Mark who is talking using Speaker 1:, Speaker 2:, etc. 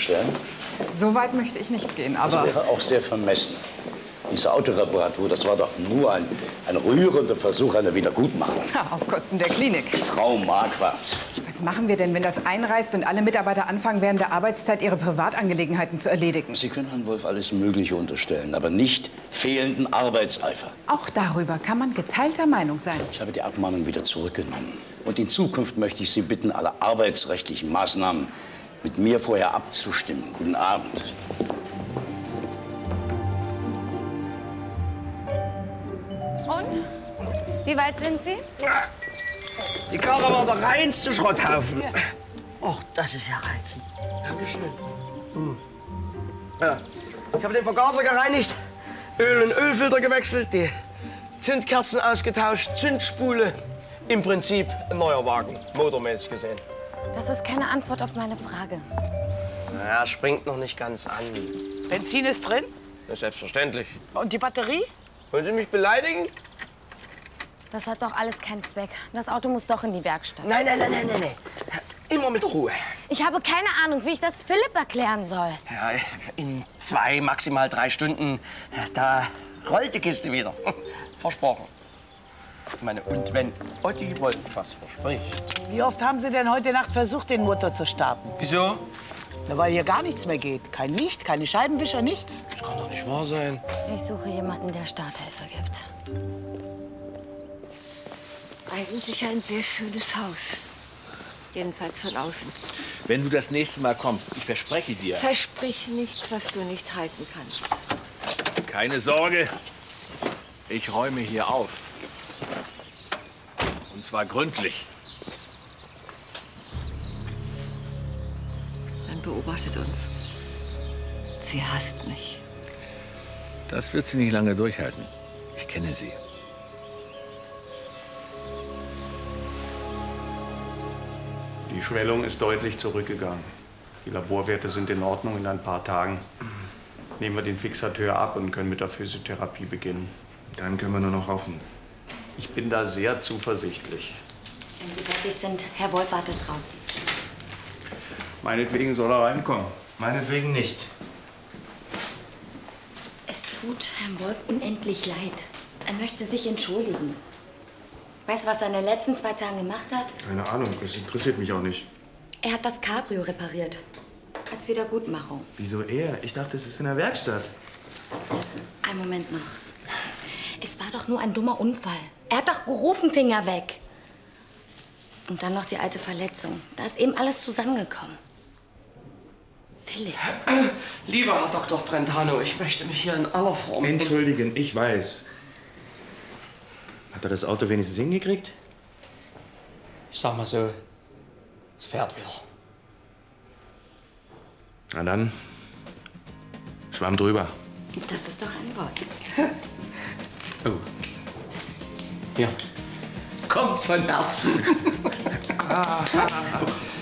Speaker 1: bestellen?
Speaker 2: So weit möchte ich nicht gehen, aber...
Speaker 1: Das wäre auch sehr vermessen. Diese Autoreparatur, das war doch nur ein rührender Versuch einer Wiedergutmachung.
Speaker 2: Ja, auf Kosten der Klinik.
Speaker 1: Frau Marquardt.
Speaker 2: Was machen wir denn, wenn das einreißt und alle Mitarbeiter anfangen, während der Arbeitszeit ihre Privatangelegenheiten zu erledigen?
Speaker 1: Sie können Herrn Wolf alles Mögliche unterstellen, aber nicht fehlenden Arbeitseifer.
Speaker 2: Auch darüber kann man geteilter Meinung sein.
Speaker 1: Ich habe die Abmahnung wieder zurückgenommen. Und in Zukunft möchte ich Sie bitten, alle arbeitsrechtlichen Maßnahmen mit mir vorher abzustimmen. Guten Abend.
Speaker 3: Und? Wie weit sind Sie?
Speaker 4: Die Karre war der reinste Schrotthaufen. Och, das ist ja reizend. Dankeschön. Ja. Ich habe den Vergaser gereinigt, Öl und Ölfilter gewechselt, die Zündkerzen ausgetauscht, Zündspule. Im Prinzip ein neuer Wagen, motormäßig gesehen.
Speaker 3: Das ist keine Antwort auf meine Frage.
Speaker 4: Naja, springt noch nicht ganz an.
Speaker 5: Benzin ist drin?
Speaker 4: Ja, selbstverständlich.
Speaker 5: Und die Batterie?
Speaker 4: Wollen Sie mich beleidigen?
Speaker 3: Das hat doch alles keinen Zweck. Das Auto muss doch in die Werkstatt.
Speaker 4: Nein. Immer mit Ruhe.
Speaker 3: Ich habe keine Ahnung, wie ich das Philipp erklären soll.
Speaker 4: Ja, in 2, maximal 3 Stunden, da rollt die Kiste wieder. Versprochen. Ich meine, und wenn Otti Wolf was verspricht.
Speaker 5: Wie oft haben Sie denn heute Nacht versucht, den Motor zu starten?
Speaker 4: Wieso?
Speaker 5: Na, weil hier gar nichts mehr geht. Kein Licht, keine Scheibenwischer, nichts.
Speaker 4: Das kann doch nicht wahr sein.
Speaker 3: Ich suche jemanden, der Starthilfe gibt.
Speaker 6: Eigentlich ein sehr schönes Haus. Jedenfalls von außen.
Speaker 7: Wenn du das nächste Mal kommst, ich verspreche dir.
Speaker 6: Versprich nichts, was du nicht halten kannst.
Speaker 7: Keine Sorge, ich räume hier auf. Und zwar gründlich.
Speaker 6: Man beobachtet uns. Sie hasst mich.
Speaker 7: Das wird sie nicht lange durchhalten. Ich kenne sie.
Speaker 8: Die Schwellung ist deutlich zurückgegangen. Die Laborwerte sind in Ordnung. In ein paar Tagen nehmen wir den Fixateur ab und können mit der Physiotherapie beginnen.
Speaker 9: Dann können wir nur noch hoffen.
Speaker 8: Ich bin da sehr zuversichtlich.
Speaker 3: Wenn Sie fertig sind, Herr Wolf wartet draußen.
Speaker 8: Meinetwegen soll er reinkommen.
Speaker 9: Meinetwegen nicht.
Speaker 3: Es tut Herrn Wolf unendlich leid. Er möchte sich entschuldigen. Weißt du, was er in den letzten 2 Tagen gemacht hat?
Speaker 9: Keine Ahnung, das interessiert mich auch nicht.
Speaker 3: Er hat das Cabrio repariert. Als Wiedergutmachung.
Speaker 9: Wieso er? Ich dachte, es ist in der Werkstatt.
Speaker 3: Einen Moment noch. Es war doch nur ein dummer Unfall. Er hat doch gerufen, Finger weg. Und dann noch die alte Verletzung. Da ist eben alles zusammengekommen. Philipp.
Speaker 4: Lieber Herr Dr. Brentano, ich möchte mich hier in aller Form...
Speaker 9: Entschuldigen, ich weiß. Hat er das Auto wenigstens hingekriegt?
Speaker 4: Ich sag mal so, es fährt wieder.
Speaker 9: Na dann, Schwamm drüber.
Speaker 3: Das ist doch ein Wort.
Speaker 4: Oh. Hier. Kommt von Herzen.